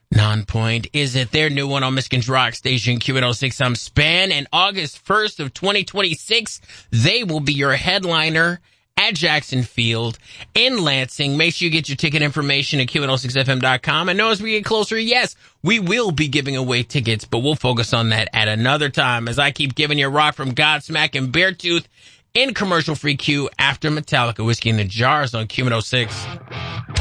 Non-Point is it their new one on Michigan's rock station Q106 on Span, and August 1st of 2026 they will be your headliner at Jackson Field in Lansing. Make sure you get your ticket information at Q106FM.com. And know as we get closer, yes, we will be giving away tickets, but we'll focus on that at another time as I keep giving you rock from Godsmack and Beartooth in commercial-free Q after Metallica Whiskey in the Jars on Q106.